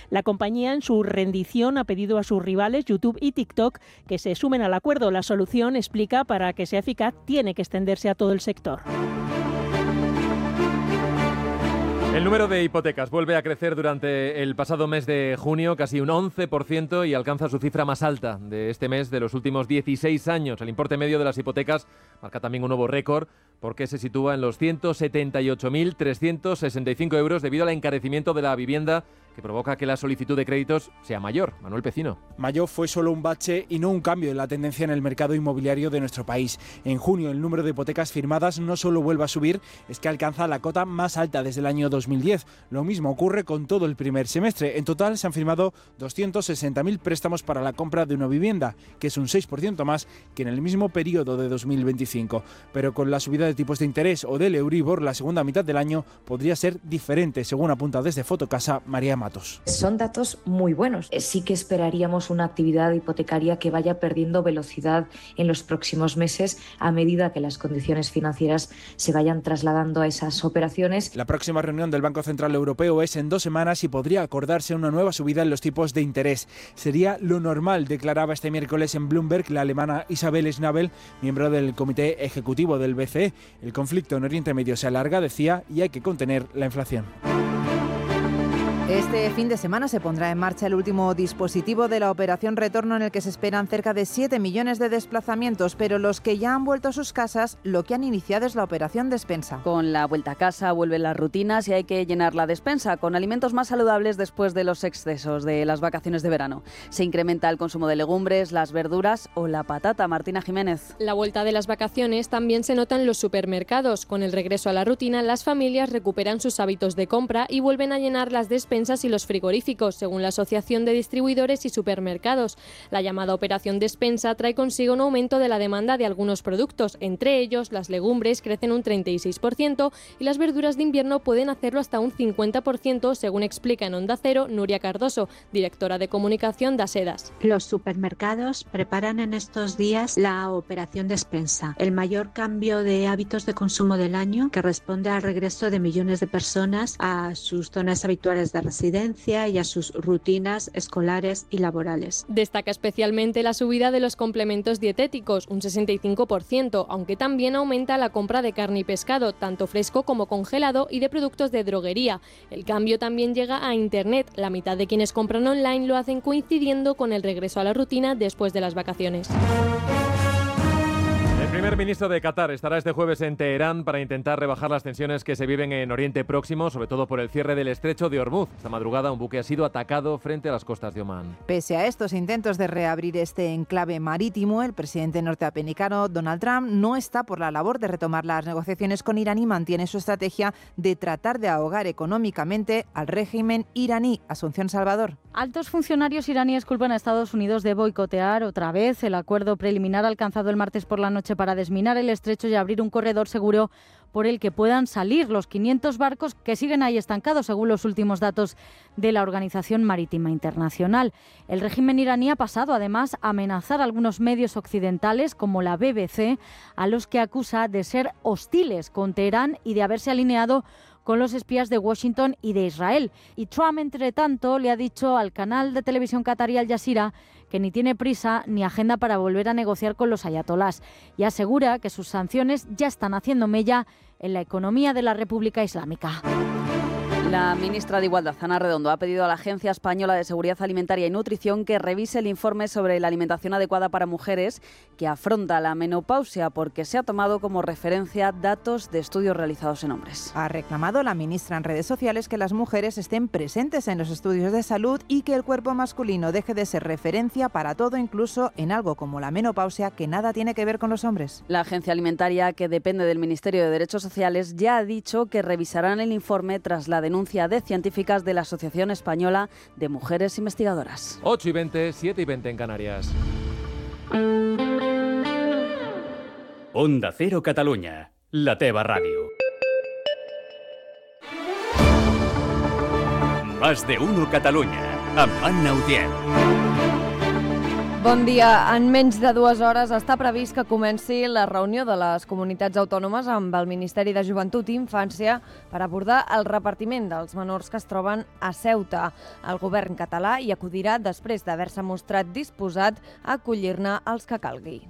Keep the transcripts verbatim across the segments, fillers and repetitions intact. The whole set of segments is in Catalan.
La compañía, en su rendición, ha pedido a sus rivales YouTube y TikTok que se sumen al acuerdo. La solución, explica, para que sea eficaz tiene que extenderse a todo el sector. El número de hipotecas vuelve a crecer durante el pasado mes de junio, casi un once por ciento, y alcanza su cifra más alta de este mes de los últimos dieciséis años. El importe medio de las hipotecas marca también un nuevo récord porque se sitúa en los ciento setenta y ocho mil trescientos sesenta y cinco euros debido al encarecimiento de la vivienda, que provoca que la solicitud de créditos sea mayor. Manuel Pecino. Mayo fue solo un bache y no un cambio en la tendencia en el mercado inmobiliario de nuestro país. En junio el número de hipotecas firmadas no solo vuelve a subir, es que alcanza la cota más alta desde el año dos mil diez. Lo mismo ocurre con todo el primer semestre. En total se han firmado doscientos sesenta mil préstamos para la compra de una vivienda, que es un seis por ciento más que en el mismo periodo de dos mil veinticinco. Pero con la subida de tipos de interés o del Euribor, la segunda mitad del año podría ser diferente, según apunta desde Fotocasa María Matos. Son datos muy buenos. Sí que esperaríamos una actividad hipotecaria que vaya perdiendo velocidad en los próximos meses a medida que las condiciones financieras se vayan trasladando a esas operaciones. La próxima reunión del Banco Central Europeo es en dos semanas y podría acordarse una nueva subida en los tipos de interés. Sería lo normal, declaraba este miércoles en Bloomberg la alemana Isabel Schnabel, miembro del comité ejecutivo del B C E. El conflicto en Oriente Medio se alarga, decía, y hay que contener la inflación. Este fin de semana se pondrá en marcha el último dispositivo de la Operación Retorno, en el que se esperan cerca de siete millones de desplazamientos, pero los que ya han vuelto a sus casas, lo que han iniciado es la Operación Despensa. Con la vuelta a casa vuelven las rutinas y hay que llenar la despensa con alimentos más saludables después de los excesos de las vacaciones de verano. Se incrementa el consumo de legumbres, las verduras o la patata. Martina Jiménez. La vuelta de las vacaciones también se nota en los supermercados. Con el regreso a la rutina, las familias recuperan sus hábitos de compra y vuelven a llenar las despensas y los frigoríficos, según la Asociación de Distribuidores y Supermercados. La llamada Operación Despensa trae consigo un aumento de la demanda de algunos productos. Entre ellos, las legumbres crecen un treinta y seis por ciento y las verduras de invierno pueden hacerlo hasta un cincuenta por ciento, según explica en Onda Cero Nuria Cardoso, directora de comunicación de Asedas. Los supermercados preparan en estos días la Operación Despensa, el mayor cambio de hábitos de consumo del año, que responde al regreso de millones de personas a sus zonas habituales de residencia y a sus rutinas escolares y laborales. Destaca especialmente la subida de los complementos dietéticos, un sesenta y cinco por ciento, aunque también aumenta la compra de carne y pescado, tanto fresco como congelado, y de productos de droguería. El cambio también llega a Internet. La mitad de quienes compran online lo hacen coincidiendo con el regreso a la rutina después de las vacaciones. El primer ministro de Qatar estará este jueves en Teherán para intentar rebajar las tensiones que se viven en Oriente Próximo, sobre todo por el cierre del estrecho de Hormuz. Esta madrugada un buque ha sido atacado frente a las costas de Omán. Pese a estos intentos de reabrir este enclave marítimo, el presidente norteamericano Donald Trump no está por la labor de retomar las negociaciones con Irán y mantiene su estrategia de tratar de ahogar económicamente al régimen iraní. Asunción Salvador. Altos funcionarios iraníes culpan a Estados Unidos de boicotear otra vez el acuerdo preliminar alcanzado el martes por la noche para desminar el estrecho y abrir un corredor seguro por el que puedan salir los quinientos barcos que siguen ahí estancados, según los últimos datos de la Organización Marítima Internacional. El régimen iraní ha pasado, además, a amenazar a algunos medios occidentales, como la B B C, a los que acusa de ser hostiles con Teherán y de haberse alineado con los espías de Washington y de Israel. Y Trump, entre tanto, le ha dicho al canal de televisión qatarí Al Jazeera que ni tiene prisa ni agenda para volver a negociar con los ayatolás, y asegura que sus sanciones ya están haciendo mella en la economía de la República Islámica. La ministra de Igualdad, Ana Redondo, ha pedido a la Agencia Española de Seguridad Alimentaria y Nutrición que revise el informe sobre la alimentación adecuada para mujeres que afronta la menopausia, porque se ha tomado como referencia datos de estudios realizados en hombres. Ha reclamado la ministra en redes sociales que las mujeres estén presentes en los estudios de salud y que el cuerpo masculino deje de ser referencia para todo, incluso en algo como la menopausia, que nada tiene que ver con los hombres. La Agencia Alimentaria, que depende del Ministerio de Derechos Sociales, ya ha dicho que revisarán el informe tras la denuncia de científicas de la Asociación Española de Mujeres Investigadoras. ocho y veinte, siete y veinte en Canarias. Onda Cero Catalunya, la teva ràdio. Más de uno Catalunya, amb Anna Utiel. Bon dia. En menys de dues hores està previst que comenci la reunió de les comunitats autònomes amb el Ministeri de Joventut i Infància per abordar el repartiment dels menors que es troben a Ceuta. El govern català hi acudirà després d'haver-se mostrat disposat a acollir-ne els que calgui.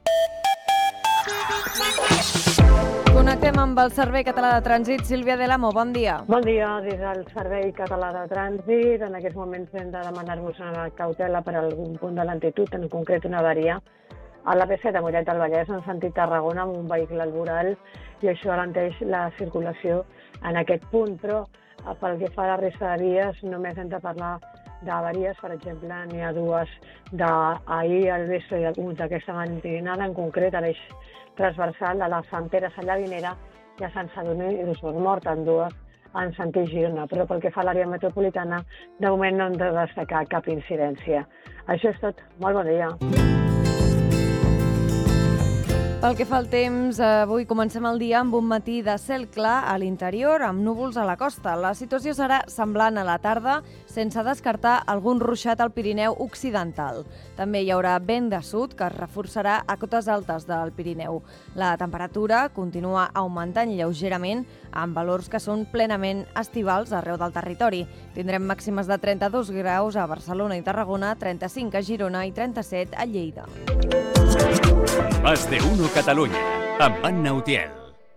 Connectem amb el Servei Català de Trànsit. Sílvia de l'Amo, bon dia. Bon dia. Des del Servei Català de Trànsit, en aquests moments hem de demanar-vos una cautela per algun punt de lentitud, en concret una avaria a l'A P set de Mollet del Vallès en sentit Tarragona amb un vehicle al voral i això alenteix la circulació en aquest punt, però pel que fa a la resta de vies només hem de parlar d'avaries, per exemple, n'hi ha dues d'ahir al vespre i alguns d'aquesta matinada, en concret a l'eix transversal de la Sant Pere Sallavinera i a Sant Sadurní i d'Osmort Mort, en dues en sentit Girona. Però pel que fa a l'àrea metropolitana, de moment no hem de destacar cap incidència. Això és tot. Molt bon dia. Pel que fa al temps, avui comencem el dia amb un matí de cel clar a l'interior, amb núvols a la costa. La situació serà semblant a la tarda, sense descartar algun ruixat al Pirineu occidental. També hi haurà vent de sud, que es reforçarà a cotes altes del Pirineu. La temperatura continua augmentant lleugerament, amb valors que són plenament estivals arreu del territori. Tindrem màximes de trenta-dos graus a Barcelona i Tarragona, trenta-cinc a Girona i trenta-set a Lleida. Más de uno Catalunya, amb Anna Utiel.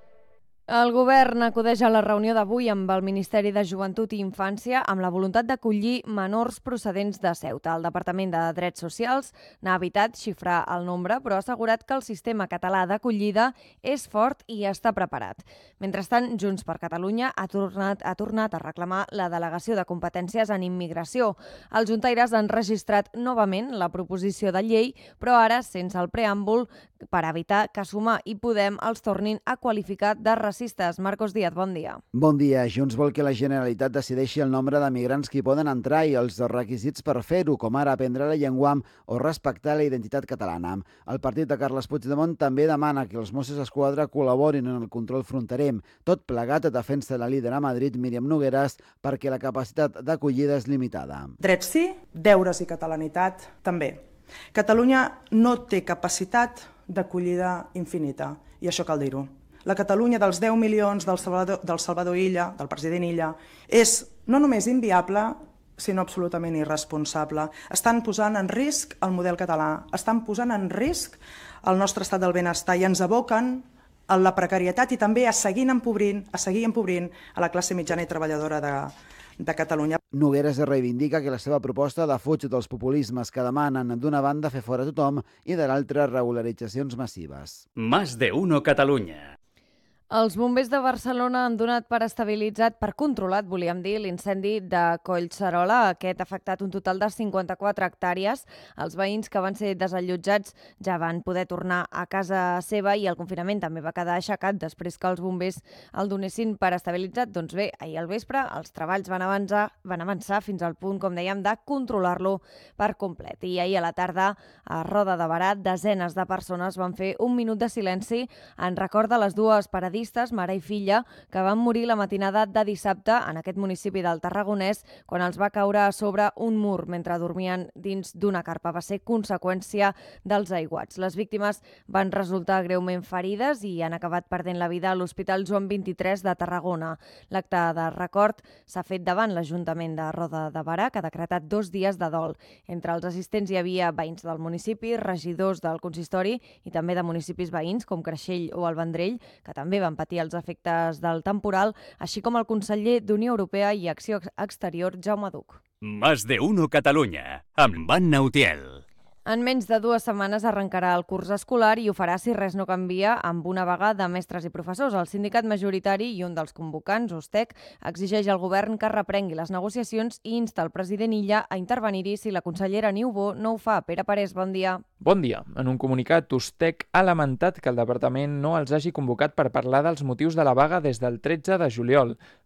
El govern acudeix a la reunió d'avui amb el Ministeri de Joventut i Infància amb la voluntat d'acollir menors procedents de Ceuta. El Departament de Drets Socials n'ha evitat xifrar el nombre, però ha assegurat que el sistema català d'acollida és fort i està preparat. Mentrestant, Junts per Catalunya ha tornat, ha tornat a reclamar la delegació de competències en immigració. Els juntaires han registrat novament la proposició de llei, però ara sense el preàmbul, per evitar que Sumar i Podem els tornin a qualificar de racistes. Marcos Díaz, bon dia. Bon dia. Junts vol que la Generalitat decideixi el nombre de migrants que hi poden entrar i els requisits per fer-ho, com ara aprendre la llengua o respectar la identitat catalana. El partit de Carles Puigdemont també demana que els Mossos d'Esquadra col·laborin en el control fronterer. Tot plegat a defensa de la líder a Madrid, Míriam Nogueras, perquè la capacitat d'acollida és limitada. Drets sí, deures i catalanitat també. Catalunya no té capacitat d'acollida infinita, i això cal dir-ho. La Catalunya dels deu milions del Salvador, del Salvador Illa, del president Illa, és no només inviable, sinó absolutament irresponsable. Estan posant en risc el model català, estan posant en risc el nostre estat del benestar i ens aboquen a la precarietat i també a seguir empobrint, a seguir empobrint a la classe mitjana i treballadora de de Catalunya. Nogueras reivindica que la seva proposta defuig dels populismes que demanen d'una banda fer fora tothom i de l'altra regularitzacions massives. Más de uno Catalunya. Els bombers de Barcelona han donat per estabilitzat, per controlat, volíem dir, l'incendi de Collserola. Aquest ha afectat un total de cinquanta-quatre hectàrees. Els veïns que van ser desallotjats ja van poder tornar a casa seva i el confinament també va quedar aixecat després que els bombers el donessin per estabilitzat. Doncs bé, ahir al vespre els treballs van avançar, van avançar fins al punt, com dèiem, de controlar-lo per complet. I ahir a la tarda, a Roda de Berà, desenes de persones van fer un minut de silenci en record de les dues paradistes, mare i filla, que van morir la matinada de dissabte en aquest municipi del Tarragonès quan els va caure a sobre un mur mentre dormien dins d'una carpa. Va ser conseqüència dels aiguats. Les víctimes van resultar greument ferides i han acabat perdent la vida a l'Hospital Joan vint-i-tres de Tarragona. L'acte de record s'ha fet davant l'Ajuntament de Roda de Berà, que ha decretat dos dies de dol. Entre els assistents hi havia veïns del municipi, regidors del consistori i també de municipis veïns com Creixell o el Vendrell, que també van patir els efectes del temporal, així com el conseller d'Unió Europea i Acció Exterior, Jaume Duch. Más de uno Catalunya, amb Anna Utiel. En menys de dues setmanes arrencarà el curs escolar i ho farà si res no canvia amb una vaga de mestres i professors. El sindicat majoritari i un dels convocants, USTEC, exigeix al govern que reprengui les negociacions i insta el president Illa a intervenir-hi si la consellera Niubó no ho fa. Pere Parés, bon dia. Bon dia. En un comunicat, USTEC ha lamentat que el departament no els hagi convocat per parlar dels motius de la vaga des del tretze de juliol.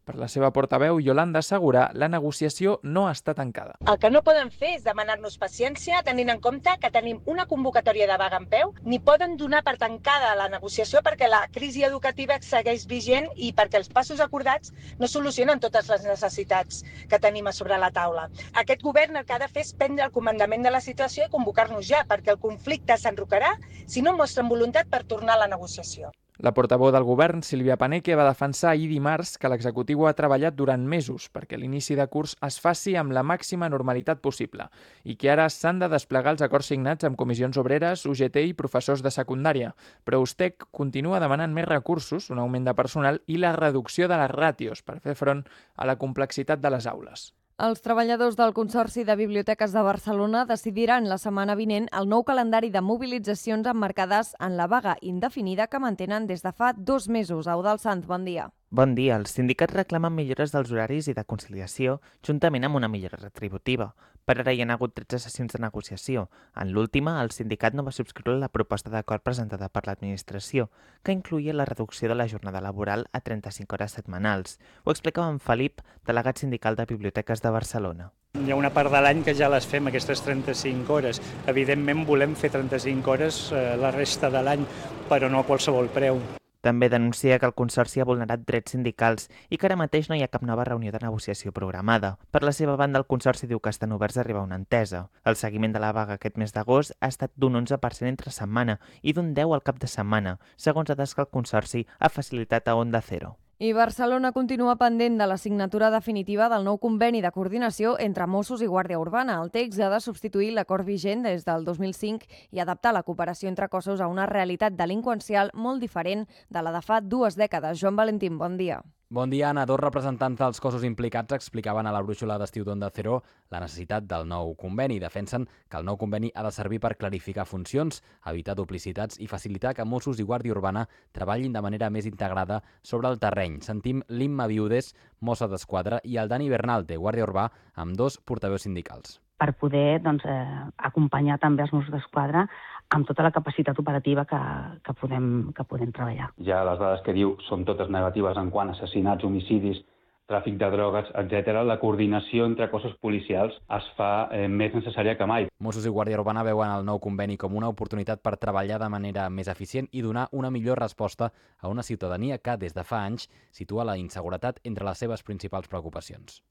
Per la seva portaveu, Yolanda Segura, la negociació no està tancada. El que no poden fer és demanar-nos paciència, tenint en compte que tenim una convocatòria de vaga en peu, ni poden donar per tancada la negociació perquè la crisi educativa segueix vigent i perquè els passos acordats no solucionen totes les necessitats que tenim a sobre la taula. Aquest govern el que ha de fer és prendre el comandament de la situació i convocar-nos ja, perquè el conflicte s'enrocarà si no mostren voluntat per tornar a la negociació. La portaveu del govern, Sílvia Paneque, va defensar ahir dimarts que l'executiu ha treballat durant mesos perquè l'inici de curs es faci amb la màxima normalitat possible i que ara s'han de desplegar els acords signats amb comissions obreres, U G T i professors de secundària. Però Ustec continua demanant més recursos, un augment de personal i la reducció de les ràtios per fer front a la complexitat de les aules. Els treballadors del Consorci de Biblioteques de Barcelona decidiran la setmana vinent el nou calendari de mobilitzacions emmarcades en la vaga indefinida que mantenen des de fa dos mesos. Eudald Sant, bon dia. Bon dia. Els sindicats reclamen millores dels horaris i de conciliació, juntament amb una millora retributiva. Per ara hi ha hagut tretze sessions de negociació. En l'última, el sindicat no va subscriure la proposta d'acord presentada per l'administració, que incloïa la reducció de la jornada laboral a trenta-cinc hores setmanals. Ho explicava en Felip, delegat sindical de Biblioteques de Barcelona. Hi ha una part de l'any que ja les fem, aquestes trenta-cinc hores. Evidentment volem fer trenta-cinc hores eh, la resta de l'any, però no a qualsevol preu. També denuncia que el Consorci ha vulnerat drets sindicals i que ara mateix no hi ha cap nova reunió de negociació programada. Per la seva banda, el Consorci diu que estan oberts a arribar a una entesa. El seguiment de la vaga aquest mes d'agost ha estat d'un onze per cent entre setmana i d'un deu al cap de setmana, segons dades que el Consorci ha facilitat a Onda Cero. I Barcelona continua pendent de la signatura definitiva del nou conveni de coordinació entre Mossos i Guàrdia Urbana. El text ha de substituir l'acord vigent des del dos mil cinc i adaptar la cooperació entre cossos a una realitat delinqüencial molt diferent de la de fa dues dècades. Joan Valentín, bon dia. Bon dia, Anna. Dos representants dels cossos implicats explicaven a la brúixola d'estiu d'Onda Cero la necessitat del nou conveni. Defensen que el nou conveni ha de servir per clarificar funcions, evitar duplicitats i facilitar que Mossos i Guàrdia Urbana treballin de manera més integrada sobre el terreny. Sentim l'Imma Viudes, mossa d'Esquadra, i el Dani Bernal, de Guàrdia Urbà, amb dos portaveus sindicals. Per poder doncs, eh, acompanyar també els Mossos d'Esquadra amb tota la capacitat operativa que, que, podem, que podem treballar. Ja les dades que diu són totes negatives en quant a assassinats, homicidis, tràfic de drogues, etcètera. La coordinació entre cossos policials es fa eh, més necessària que mai. Mossos i Guàrdia Urbana veuen el nou conveni com una oportunitat per treballar de manera més eficient i donar una millor resposta a una ciutadania que, des de fa anys, situa la inseguretat entre les seves principals preocupacions.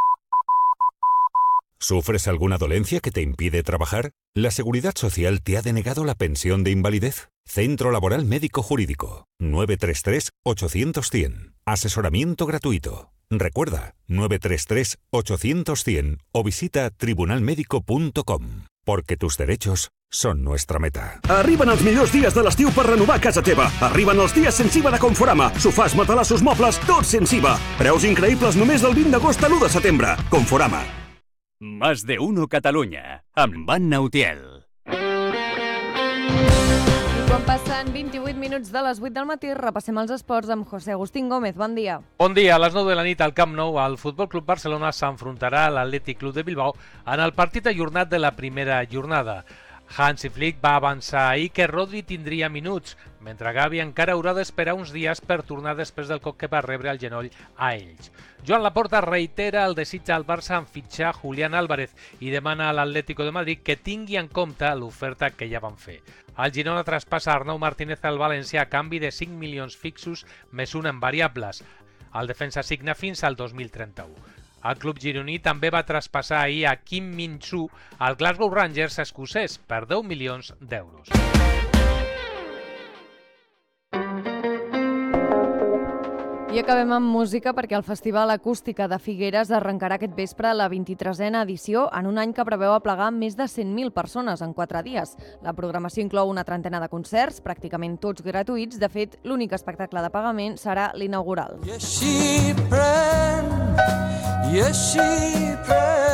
¿Sufres alguna dolencia que te impide trabajar? ¿La Seguridad Social te ha denegado la pensión de invalidez? Centro Laboral Médico Jurídico. nueve tres tres, ochocientos, cien. Asesoramiento gratuito. Recuerda, nueve tres tres, ochocientos, cien o visita tribunal médico punto com. Porque tus derechos són nostra meta. Arriben els millors dies de l'estiu per renovar casa teva. Arriben els dies sense I V A de Conforama. Sofàs, matalassos, mobles, tots sense I V A. Preus increïbles només del vint d'agost a l'u de setembre. Conforama. Más de uno Catalunya, amb Anna Utiel. I quan passen vint-i-vuit minuts de les vuit del matí, repassem els esports amb José Agustín Gómez. Bon dia. Bon dia. A les nou de la nit al Camp Nou, el Futbol Club Barcelona s'enfrontarà a l'Atlètic Club de Bilbao en el partit ajornat de la primera jornada. Hansi Flick va avançar ahir que Rodri tindria minuts, mentre Gavi encara haurà d'esperar uns dies per tornar després del cop que va rebre al genoll a ells. Joan Laporta reitera el desig al Barça en fitxar Julián Álvarez i demana a l'Atlético de Madrid que tingui en compte l'oferta que ja van fer. El Girona traspassa Arnau Martínez al València a canvi de cinc milions fixos més un en variables. El defensa signa fins al dos mil trenta-u. El club gironí també va traspassar ahir a Kim Min-soo al Glasgow Rangers escocès per deu milions d'euros. I acabem amb música perquè el Festival Acústica de Figueres arrencarà aquest vespre la vint-i-tresena edició en un any que preveu aplegar més de cent mil persones en quatre dies. La programació inclou una trentena de concerts, pràcticament tots gratuïts. De fet, l'únic espectacle de pagament serà l'inaugural. I així pren, i així pren.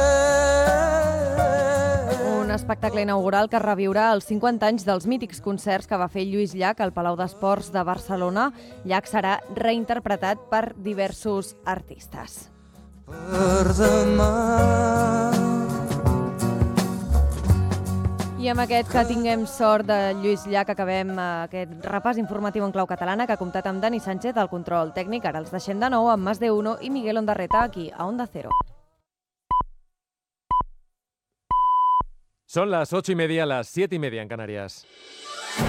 Un espectacle inaugural que reviurà els cinquanta anys dels mítics concerts que va fer Lluís Llach al Palau d'Esports de Barcelona. Llach serà reinterpretat per diversos artistes. Per demà. I I amb aquest que tinguem sort de Lluís Llach acabem aquest repàs informatiu en clau catalana que ha comptat amb Dani Sánchez al control tècnic. Ara els deixem de nou amb Más de Uno i Miguel Ondarreta aquí a Onda Cero. Son las ocho y media, las siete y media en Canarias.